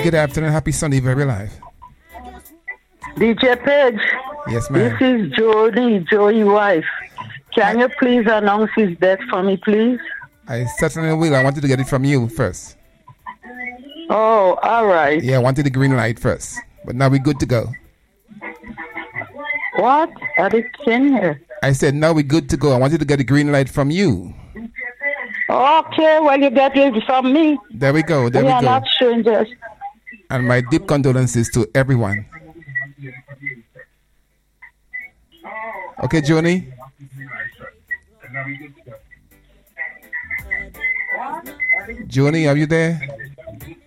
Good afternoon. Happy Sunday, very live. DJ Page. Yes, ma'am. This is Joey's wife. Can you please announce his death for me, please? I certainly will. I wanted to get it from you first. Oh, all right. Yeah, I wanted the green light first. But now we're good to go. What? I didn't hear. I said, now we're good to go. I wanted to get the green light from you. Okay, well, you get it from me. There we go. There we we are go. not strangers. And my deep condolences to everyone. Okay, Joni? Joni, are you there?